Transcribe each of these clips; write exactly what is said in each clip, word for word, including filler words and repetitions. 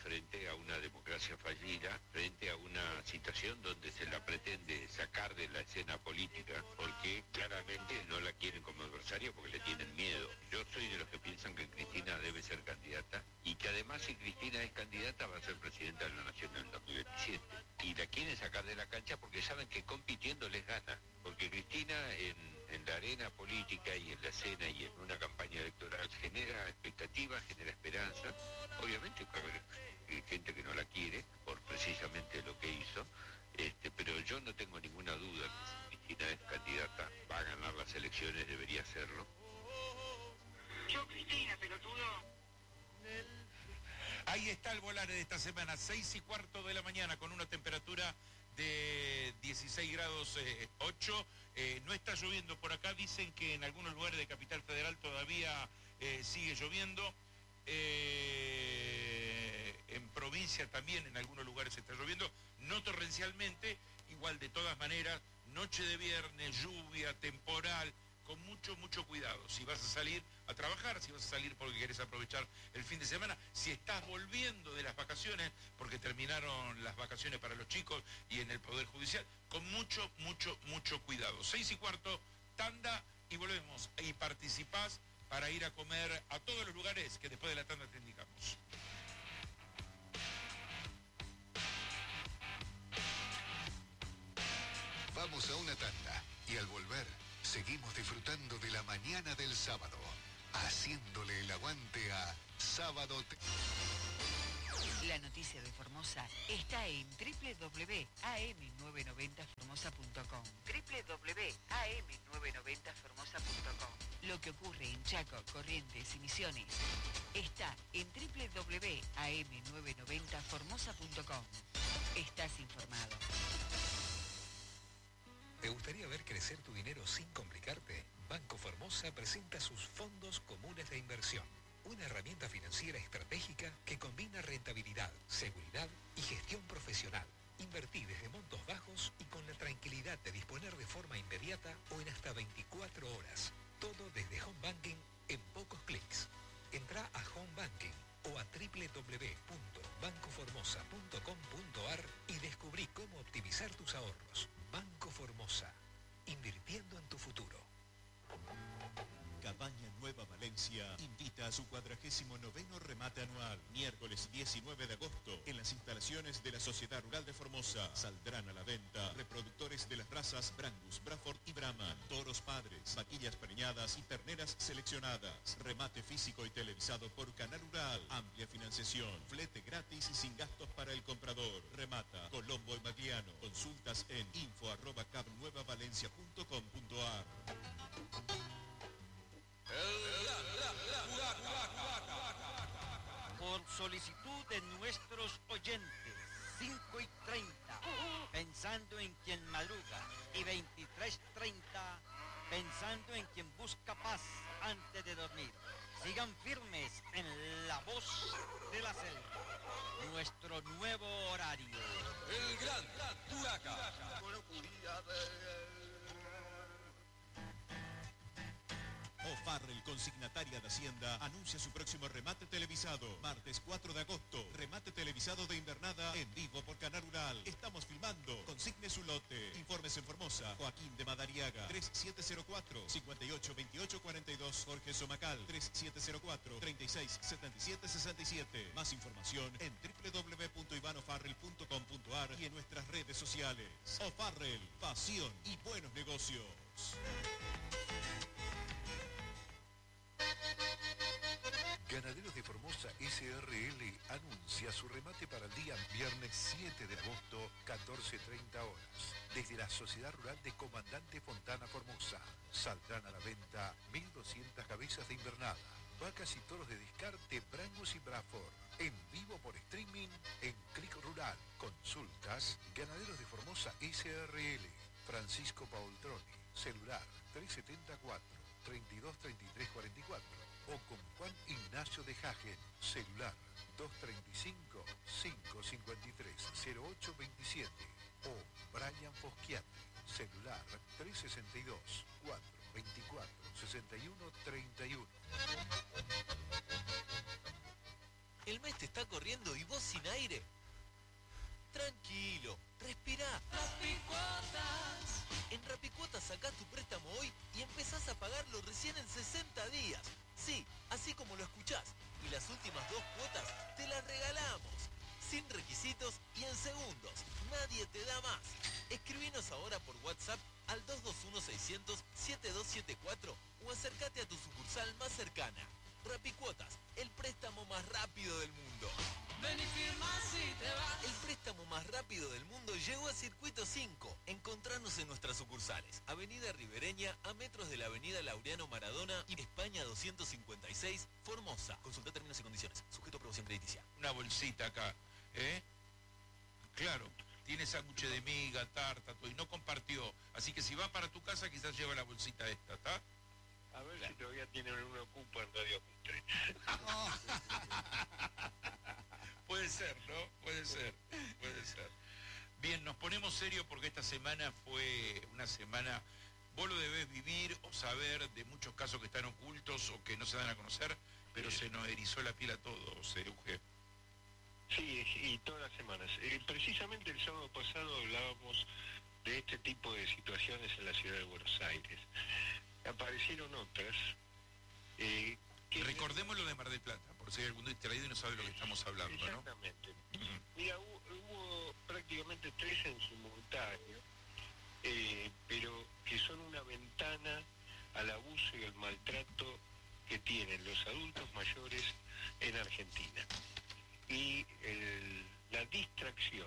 frente a una democracia fallida, frente a una situación donde se la pretende sacar de la escena política, porque claramente no la quieren como adversaria porque le tienen miedo. Yo soy de los que piensan que Cristina debe ser candidata y que además si Cristina es candidata va a ser presidenta de la Nación en el dos mil veintisiete. Y la quieren sacar de la cancha porque saben que compitiendo les gana, porque Cristina en, en la arena política y en la escena y en una campaña electoral genera expectativas, genera esperanza. Obviamente va a haber eh, gente que no la quiere por precisamente lo que hizo, este, pero yo no tengo ninguna duda que si Cristina es candidata va a ganar las elecciones, debería hacerlo. Yo Cristina, pelotudo. Ahí está el Volare de esta semana, seis y cuarto de la mañana, con una temperatura de dieciséis grados ocho. Eh, no está lloviendo por acá, dicen que en algunos lugares de Capital Federal todavía eh, sigue lloviendo. Eh, en provincia también en algunos lugares está lloviendo, no torrencialmente, igual de todas maneras, noche de viernes, lluvia, temporal, con mucho, mucho cuidado. Si vas a salir a trabajar, si vas a salir porque querés aprovechar el fin de semana, si estás volviendo de las vacaciones, porque terminaron las vacaciones para los chicos y en el Poder Judicial, con mucho, mucho, mucho cuidado. Seis y cuarto, tanda y volvemos. Y participás para ir a comer a todos los lugares que después de la tanda te indicamos. Vamos a una tanda y al volver seguimos disfrutando de la mañana del sábado, haciéndole el aguante a Sábado. La noticia de Formosa está en doble u doble u doble u punto a eme novecientos noventa formosa punto com. doble u doble u doble u punto a eme novecientos noventa formosa punto com. Lo que ocurre en Chaco, Corrientes y Misiones está en doble u doble u doble u punto a eme novecientos noventa formosa punto com. Estás informado. ¿Te gustaría ver crecer tu dinero sin complicarte? Banco Formosa presenta sus fondos comunes de inversión. Una herramienta financiera estratégica que combina rentabilidad, seguridad y gestión profesional. Invertí desde montos bajos y con la tranquilidad de disponer de forma inmediata o en hasta veinticuatro horas. Todo desde Home Banking en pocos clics. Entrá a Home Banking o a doble u doble u doble u punto banco formosa punto com punto a r y descubrí cómo optimizar tus ahorros. Banco Formosa, invirtiendo en tu futuro. Cabaña Nueva Valencia invita a su cuadragésimo noveno remate anual, miércoles diecinueve de agosto, en las instalaciones de la Sociedad Rural de Formosa. Saldrán a la venta reproductores de las razas Brangus, Braford y Brahman, toros padres, vaquillas preñadas y terneras seleccionadas. Remate físico y televisado por Canal Rural. Amplia financiación, flete gratis y sin gastos para el comprador. Remata Colombo y Magliano. Consultas en info arroba cabnuevavalencia punto com punto a r. Por solicitud de nuestros oyentes, cinco y treinta, pensando en quien madruga, y veintitrés treinta, pensando en quien busca paz antes de dormir. Sigan firmes en La Voz de la Selva, nuestro nuevo horario. El Gran Tuaca. O'Farrell, consignataria de Hacienda, anuncia su próximo remate televisado. Martes cuatro de agosto, remate televisado de invernada en vivo por Canal Rural. Estamos filmando. Consigne su lote. Informes en Formosa. Joaquín de Madariaga, tres siete cero cuatro, cinco ocho dos ocho cuatro dos. Jorge Somacal, tres siete cero cuatro, treinta y seis setenta y siete sesenta y siete. Más información en doble u doble u doble u punto iván o'farrell punto com punto a r y en nuestras redes sociales. O'Farrell, pasión y buenos negocios. Ganaderos de Formosa S R L anuncia su remate para el día viernes siete de agosto, catorce treinta horas. Desde la Sociedad Rural de Comandante Fontana Formosa, saldrán a la venta mil doscientas cabezas de invernada, vacas y toros de descarte Brangus y Braford, en vivo por streaming en Click Rural. Consultas, Ganaderos de Formosa S R L, Francisco Paultroni, celular tres setenta y cuatro, treinta y dos treinta y tres cuarenta y cuatro. O con Juan Ignacio de Hagen, celular dos treinta y cinco, cinco cincuenta y tres, cero ocho veintisiete. O Brian Foschiati, celular tres sesenta y dos, cuatro veinticuatro, sesenta y uno treinta y uno. El mes te está corriendo y vos sin las últimas dos cuotas te las regalamos. Sin requisitos y en segundos. Nadie te da más. Escribinos ahora por WhatsApp al dos dos uno, seiscientos, setenta y dos setenta y cuatro o acércate a tu sucursal más cercana. Rapicuotas, el préstamo más rápido del mundo. Ven y firma si te vas. El préstamo más rápido del mundo llegó a Circuito cinco. Encontranos en nuestras sucursales. Avenida Ribereña, a metros de la Avenida Laureano Maradona y España doscientos cincuenta y seis, Formosa. Consulta términos y condiciones. Sujeto a aprobación crediticia. Una bolsita acá, ¿eh? Claro, tiene sándwich de miga, tarta, todo, y no compartió. Así que si va para tu casa, quizás lleva la bolsita esta, ¿está? A ver claro. Si todavía tienen un ocupa en Radio Puntre. Puede ser, ¿no? Puede ser, puede ser. Bien, nos ponemos serios porque esta semana fue una semana, vos lo debés vivir o saber de muchos casos que están ocultos o que no se dan a conocer, pero sí. Se nos erizó la piel a todos, Euge. Sí, y todas las semanas. Eh, precisamente el sábado pasado hablábamos de este tipo de situaciones en la ciudad de Buenos Aires. Aparecieron otras. Eh, que... Recordemos lo de Mar del Plata, por si hay algún distraído y no sabe lo que estamos hablando, exactamente. ¿no? Exactamente. Mira, hubo, hubo prácticamente tres en simultáneo, eh, pero que son una ventana al abuso y al maltrato que tienen los adultos mayores en Argentina. Y el, la distracción,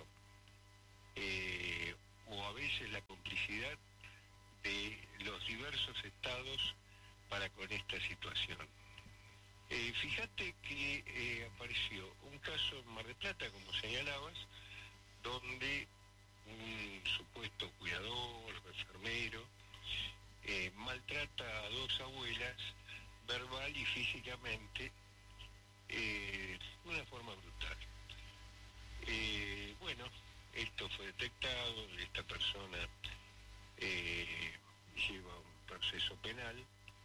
eh, o a veces la complicidad de los diversos estados para con esta situación. Eh, fíjate que eh, apareció un caso en Mar del Plata, como señalabas, donde un supuesto cuidador, enfermero, eh, maltrata a dos abuelas verbal y físicamente eh, de una forma brutal. Eh, bueno, esto fue detectado, esta persona eh, lleva un proceso penal,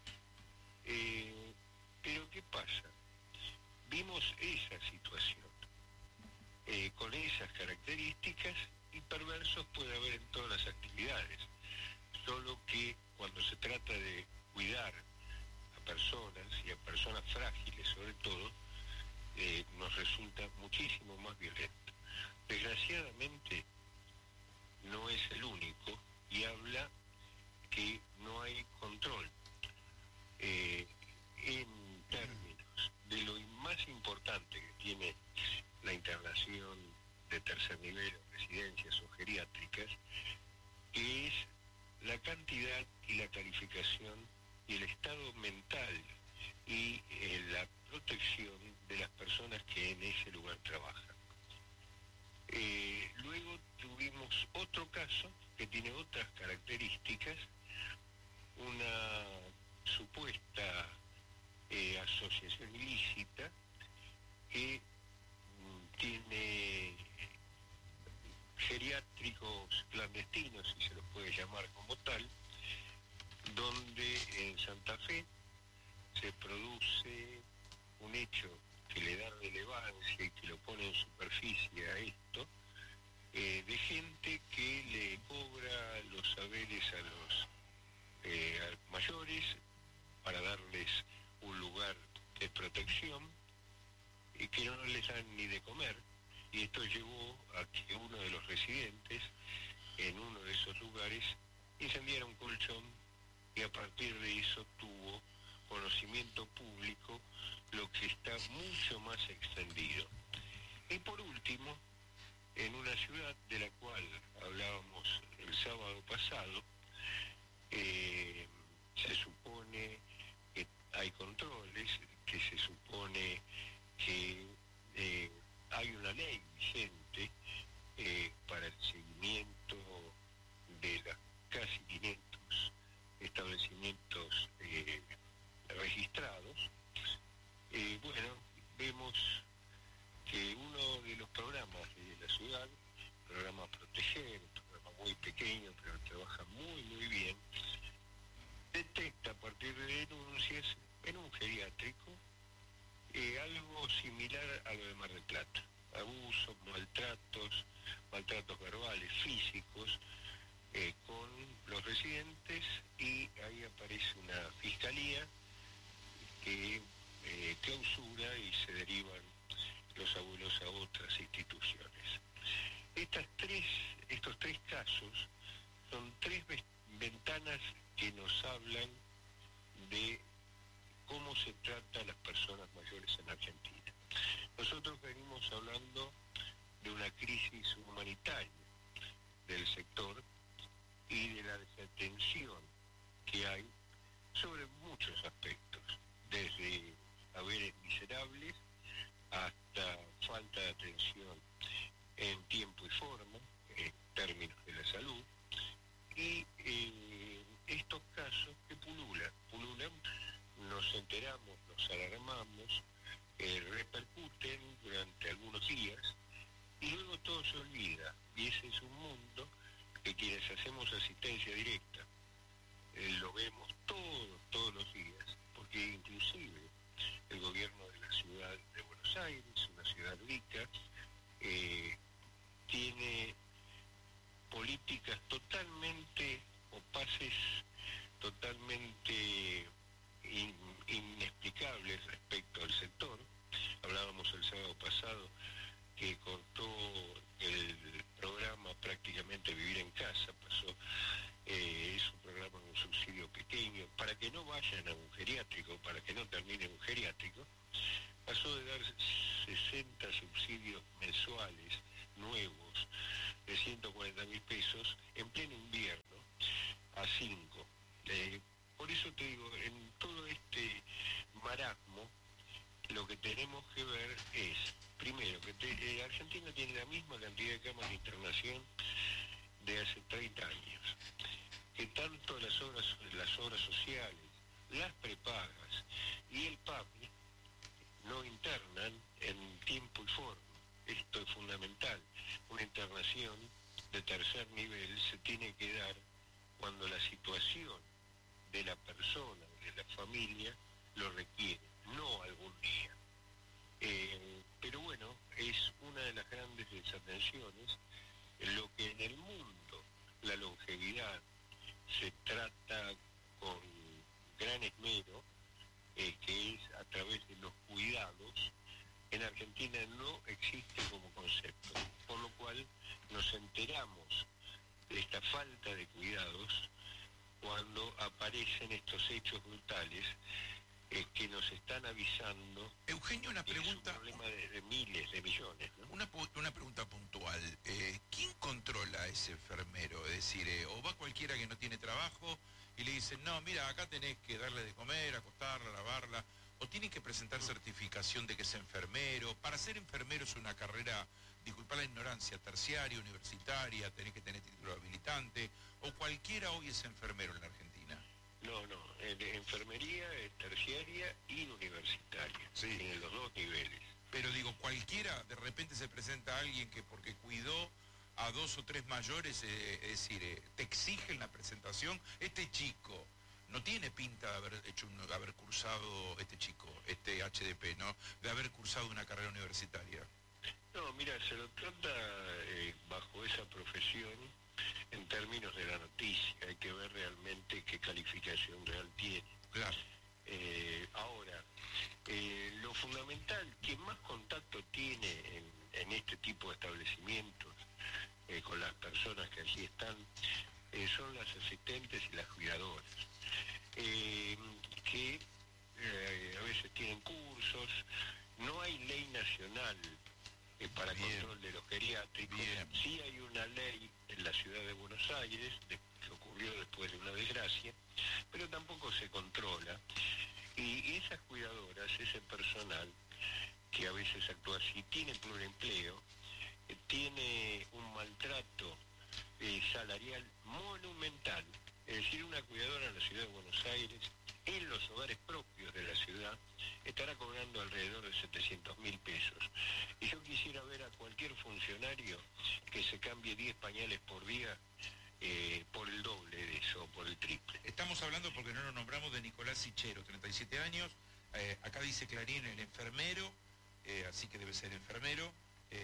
eh, pero ¿qué pasa? Vimos esa situación, eh, con esas características, y perversos puede haber en todas las actividades, solo que cuando se trata de cuidar a personas, y a personas frágiles sobre todo, eh, nos resulta muchísimo más violento. Desgraciadamente, no es el único, y habla que no hay control eh, en términos de lo más importante que tiene la internación de tercer nivel, residencias o geriátricas, que es la cantidad y la calificación y el estado mental y eh, la protección de las personas que en ese lugar trabajan. Eh, luego tuvimos otro caso que tiene otras características, una supuesta eh, asociación ilícita que mm, tiene geriátricos clandestinos, si se los puede llamar como tal, donde en Santa Fe se produce un hecho que le da relevancia y que lo pone en superficie a esto, eh, de gente que le cobra los saberes a los eh, a mayores para darles un lugar de protección y que no les dan ni de comer, y esto llevó a que uno de los residentes en uno de esos lugares incendiara un colchón, y a partir de eso tuvo conocimiento público, lo que está mucho más extendido. Y por último, en una ciudad de la cual hablábamos el sábado pasado, eh, se supone que hay controles, que se supone que eh, hay una ley vigente eh, para el seguimiento de las casi quinientos establecimientos eh, registrados. Eh, bueno, vemos que uno de los programas de la ciudad, el programa Proteger, un programa muy pequeño pero trabaja muy muy bien, detecta a partir de denuncias en un geriátrico eh, algo similar a lo de Mar del Plata: abusos, maltratos, maltratos verbales, físicos, eh, con los residentes, y ahí aparece una fiscalía que eh, clausura y se derivan los abuelos a otras instituciones. Estas tres, estos tres casos son tres ventanas que nos hablan de cómo se trata a las personas mayores en Argentina. Nosotros venimos hablando de una crisis humanitaria del sector y de la desatención que hay sobre muchos aspectos, desde haberes miserables hasta falta de atención en tiempo y forma, en términos de la salud, y eh, estos casos que pululan, pululan, nos enteramos, nos alarmamos, eh, repercuten durante algunos días, y luego todo se olvida, y ese es un mundo que quienes hacemos asistencia directa eh, lo vemos todos, todos los días, porque inclusive el gobierno de la ciudad de Buenos Aires, una ciudad rica, eh, tiene políticas totalmente opaces, totalmente in, inexplicables respecto al sector. Hablábamos el sábado pasado que cortó el programa prácticamente Vivir en Casa, pasó, eh, es un programa con un subsidio pequeño, para que no vayan a un geriátrico, para que no termine un geriátrico, pasó de dar sesenta subsidios mensuales nuevos de ciento cuarenta mil pesos en pleno invierno a cinco. Eh, por eso te digo, en todo este marasmo, lo que tenemos que ver es, primero, que te, eh, Argentina tiene la misma cantidad de camas de internación de hace treinta años, que tanto las obras, las obras sociales, las prepagas y el P A M I no internan en tiempo y forma. Esto es fundamental. Una internación de tercer nivel se tiene que dar cuando la situación de la persona, de la familia, lo requiere, no algún día. Eh, pero bueno, es una de las grandes desatenciones, en lo que en el mundo la longevidad se trata con gran esmero, eh, que es a través de los cuidados. En Argentina no existe como concepto, por lo cual nos enteramos de esta falta de cuidados cuando aparecen estos hechos brutales eh, que nos están avisando. Eugenio, una pregunta. Es un problema de, de miles, de millones, ¿no? Una, una pregunta puntual. Eh, ¿Quién controla a ese enfermero? Es decir, eh, o va cualquiera que no tiene trabajo y le dicen, no, mira, acá tenés que darle de comer, acostarla, lavarla, o tienen que presentar certificación de que es enfermero. Para ser enfermero es una carrera, disculpa la ignorancia, terciaria, universitaria, tenés que tener título habilitante, o cualquiera hoy es enfermero en la Argentina. No, no, en enfermería es terciaria y universitaria, sí, en los dos niveles. Pero digo, cualquiera, de repente se presenta alguien que porque cuidó a dos o tres mayores, eh, es decir, eh, te exigen la presentación. Este chico no tiene pinta de haber hecho un, de haber cursado, este chico, este H D P, ¿no? De haber cursado una carrera universitaria. No, mira, se lo trata eh, bajo esa profesión en términos de la noticia. Hay que ver realmente qué calificación real tiene. Claro. Eh, ahora, eh, lo fundamental, quien más contacto tiene en, en este tipo de establecimientos eh, con las personas que allí están, eh, son las asistentes y las cuidadoras, eh, que eh, a veces tienen cursos. No hay ley nacional eh, para Bien. control de los geriátricos. Bien. Sí hay una ley en la ciudad de Buenos Aires, de, que ocurrió después de una desgracia, pero tampoco se controla. Y esas cuidadoras, ese personal, que a veces actúa así, tiene pluriempleo, eh, tiene un maltrato eh, salarial monumental. Es decir, una cuidadora en la ciudad de Buenos Aires, en los hogares propios de la ciudad, estará cobrando alrededor de setecientos mil pesos. Y yo quisiera ver a cualquier funcionario que se cambie diez pañales por día eh, por el doble de eso, por el triple. Estamos hablando, porque no nos nombramos, de Nicolás Sichero, treinta y siete años. Eh, acá dice Clarín el enfermero, eh, así que debe ser enfermero,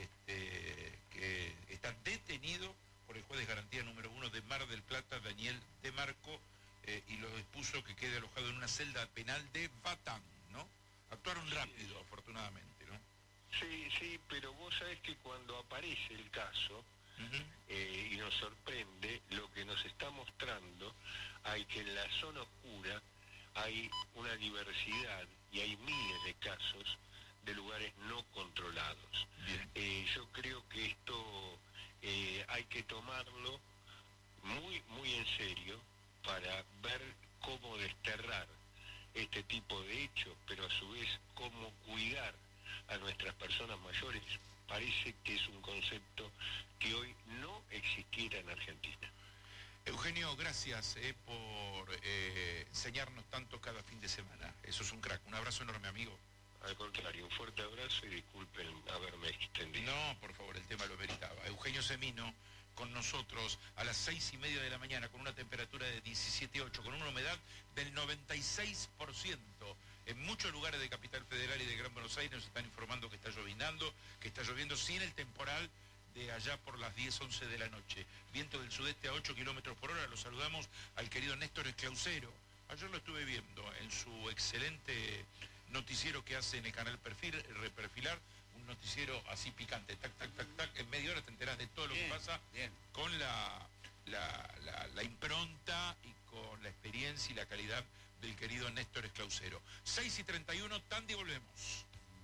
este, que está detenido por el juez de garantía número uno de Mar del Plata, Daniel De Marco, eh, y lo dispuso que quede alojado en una celda penal de Batán, ¿no? Actuaron rápido, afortunadamente, ¿no? Sí, sí, pero vos sabés que cuando aparece el caso, uh-huh. eh, y nos sorprende, lo que nos está mostrando, hay que en la zona oscura hay una diversidad y hay miles de casos de lugares no controlados. Eh, yo creo que esto eh, hay que tomarlo muy, muy en serio para ver cómo desterrar este tipo de hechos, pero a su vez cómo cuidar a nuestras personas mayores. Parece que es un concepto que hoy no existiera en Argentina. Eugenio, gracias eh, por eh, enseñarnos tanto cada fin de semana. Eso es un crack. Un abrazo enorme, amigo. Al contrario, un fuerte abrazo y disculpen haberme extendido. No, por favor, el tema lo meritaba. Eugenio Semino con nosotros a las seis y media de la mañana con una temperatura de diecisiete punto ocho, con una humedad del noventa y seis por ciento. En muchos lugares de Capital Federal y de Gran Buenos Aires nos están informando que está llovinando, que está lloviendo sin el temporal de allá por las diez, once de la noche. Viento del sudeste a ocho kilómetros por hora. Lo saludamos al querido Néstor Esclausero. Ayer lo estuve viendo en su excelente noticiero que hace en el canal Perfil, Reperfilar, un noticiero así picante, tac, tac, tac, tac, en media hora te enterás de todo lo bien, que pasa bien. Con la, la, la, la impronta y con la experiencia y la calidad del querido Néstor Esclausero. seis y treinta y uno, Tandy, volvemos.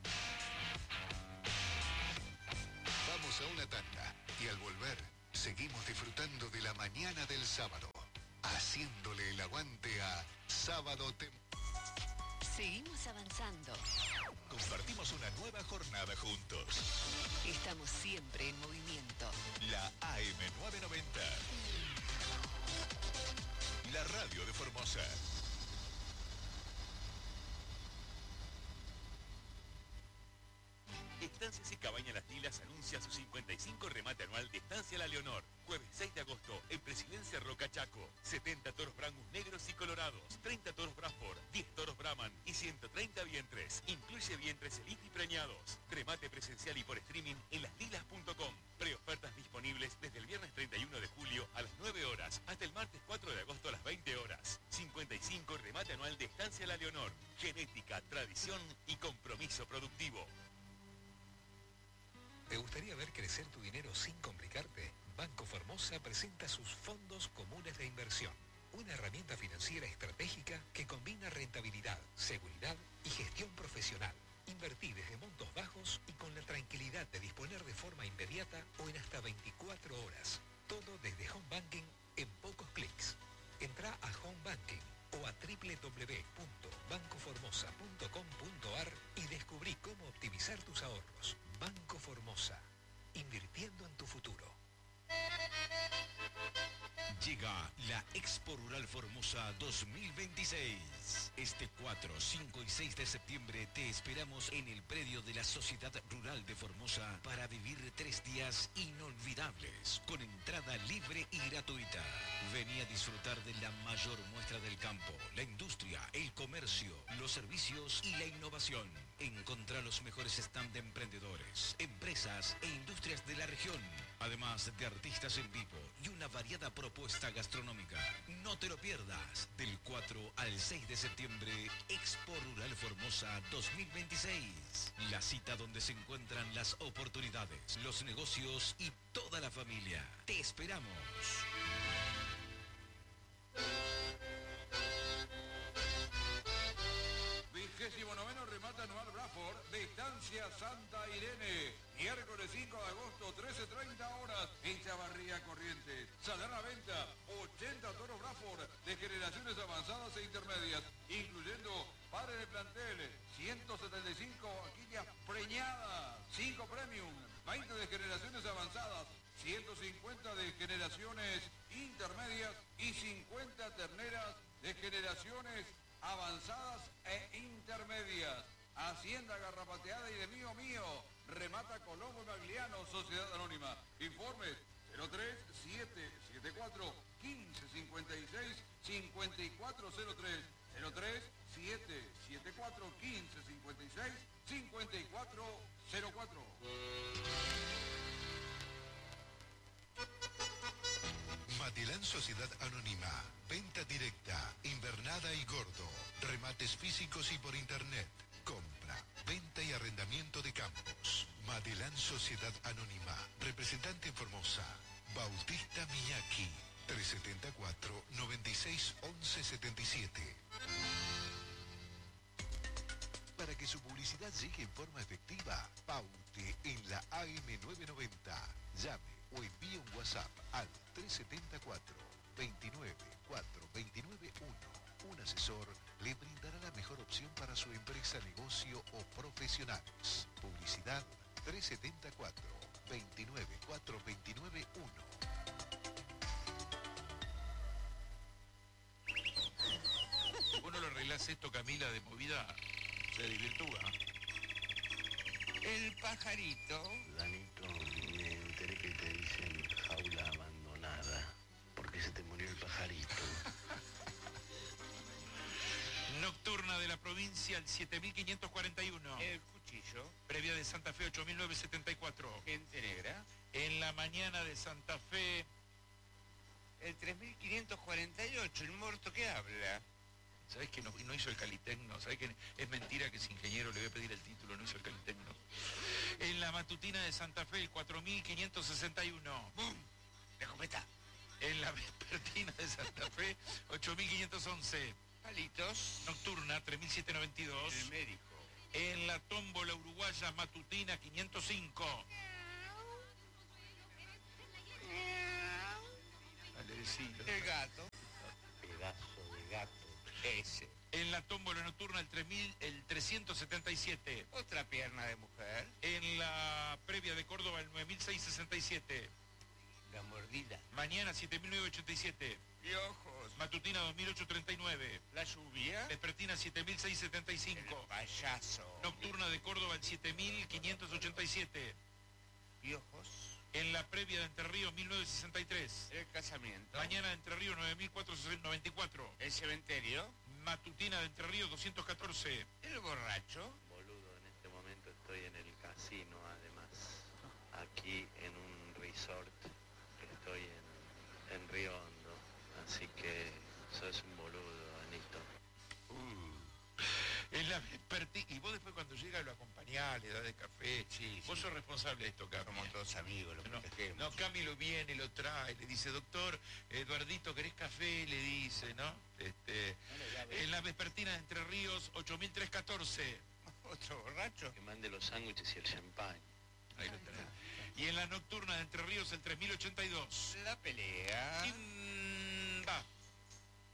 Vamos a una tanda y al volver seguimos disfrutando de la mañana del sábado, haciéndole el aguante a Sábado Temprano. Seguimos avanzando. Compartimos una nueva jornada juntos. Estamos siempre en movimiento. La A M novecientos noventa. La radio de Formosa. Estancias y Cabañas Las Lilas anuncia su cincuenta y cinco remate anual de Estancia La Leonor. Jueves seis de agosto, en Presidencia Roca Chaco. setenta toros Brangus negros y colorados, treinta toros Bradford, diez toros Brahman y ciento treinta vientres. Incluye vientres elite y preñados. Remate presencial y por streaming en laslilas punto com. Preofertas disponibles desde el viernes treinta y uno de julio a las nueve horas hasta el martes cuatro de agosto a las veinte horas. cincuenta y cinco remate anual de Estancia La Leonor. Genética, tradición y compromiso productivo. ¿Te gustaría ver crecer tu dinero sin complicarte? Banco Formosa presenta sus fondos comunes de inversión. Una herramienta financiera estratégica que combina rentabilidad, seguridad y gestión profesional. Invertí desde montos bajos y con la tranquilidad de disponer de forma inmediata o en hasta veinticuatro horas. Todo desde Home Banking en pocos clics. Entrá a Home Banking o a doble u doble u doble u punto banco formosa punto com punto a r y descubrí cómo optimizar tus ahorros. Banco Formosa, invirtiendo en tu futuro. Llega la Expo Rural Formosa dos mil veintiséis. Este cuatro, cinco y seis de septiembre te esperamos en el predio de la Sociedad Rural de Formosa para vivir tres días inolvidables, con entrada libre y gratuita. Vení a disfrutar de la mayor muestra del campo, la industria, el comercio, los servicios y la innovación. Encontrá los mejores stands de emprendedores, empresas e industrias de la región, además de artistas en vivo y una variada propuesta gastronómica. No te lo pierdas. Del cuatro al seis de septiembre, Expo Rural Formosa dos mil veintiséis. La cita donde se encuentran las oportunidades, los negocios y toda la familia. Te esperamos. Vigésimo noveno remate anual Bradford de Estancia Santa Irene. Miércoles cinco de agosto, trece treinta horas, en Chavarría Corrientes. Saldrán a venta ochenta toros Bradford de generaciones avanzadas e intermedias, incluyendo padre de plantel, ciento setenta y cinco vaquillas preñadas, cinco premium, veinte de generaciones avanzadas, ciento cincuenta de generaciones intermedias y cincuenta terneras de generaciones avanzadas e intermedias. Hacienda Garrapateada y de Mío Mío. Remata Colombo y Magliano, Sociedad Anónima. Informes cero tres siete siete cuatro uno cinco cinco seis cinco cuatro cero tres cero tres siete siete cuatro uno cinco cinco seis cinco cuatro cero cuatro. Matilán Sociedad Anónima. Venta directa, invernada y gordo. Remates físicos y por internet. Compra, venta. Madelán Sociedad Anónima. Representante en Formosa, Bautista Miyaki. tres siete cuatro, nueve seis, once setenta y siete. Para que su publicidad llegue en forma efectiva, paute en la A M nueve noventa. Llame o envíe un WhatsApp al tres siete cuatro, veintinueve, cuatro, veintinueve, uno. Un asesor le brindará la mejor opción para su empresa, negocio o profesionales. Publicidad tres siete cuatro, veintinueve, cuatro, veintinueve, uno. Si vos no lo arreglás esto, Camila, de movida, se desvirtúa. El pajarito. Danito, me enteré que te dicen jaula abandonada. ¿Por qué se te murió el pajarito? Nocturna de la provincia, el siete mil quinientos cuarenta y uno. El cuchillo. Previa de Santa Fe, ocho mil novecientos setenta y cuatro. Gente negra. En la mañana de Santa Fe, el tres mil quinientos cuarenta y ocho, el muerto que habla. ¿Sabés que no, no hizo el Calitecno? ¿Sabés que es mentira que es ingeniero? Le voy a pedir el título, no hizo el Calitecno. En la matutina de Santa Fe, el cuatro mil quinientos sesenta y uno. ¡Bum! ¡La escopeta! En la vespertina de Santa Fe, ocho mil quinientos once. Palitos. Nocturna, tres mil setecientos noventa y dos. El médico. En la tómbola uruguaya matutina, quinientos cinco. Dale, decilo. El gato. Pedazo de gato. Ese. En la tómbola nocturna, el, tres mil, el trescientos setenta y siete. Otra pierna de mujer. En la previa de Córdoba, el nueve mil seiscientos sesenta y siete. La mordida. Mañana, siete mil novecientos ochenta y siete. Piojos. Matutina, dos mil ochocientos treinta y nueve. La lluvia. Vespertina, siete mil seiscientos setenta y cinco. El payaso. Nocturna de Córdoba, el siete mil quinientos ochenta y siete. Piojos. En la previa de Entre Ríos, mil novecientos sesenta y tres. El casamiento. Mañana de Entre Ríos, nueve mil cuatrocientos noventa y cuatro. El cementerio. Matutina de Entre Ríos, doscientos catorce. El borracho. Boludo, en este momento estoy en el casino, además. Aquí en un resort. Estoy en, en Río Hondo. Así que sos un boludo, Anito. Uh. En la vespertina. Y vos después cuando llega lo acompañás, le das de café. Sí, vos sí. sos responsable de esto, Cami. Somos todos amigos, lo No, protegemos. no, Cami lo viene, lo trae, le dice, doctor, Eduardito, ¿querés café? Le dice, ¿no? Este, en la vespertina de Entre Ríos, ocho mil trescientos catorce. Otro borracho. Que mande los sándwiches y el champán. Ahí lo tenés. Y en la nocturna de Entre Ríos, el tres mil ochenta y dos. La pelea. Timba.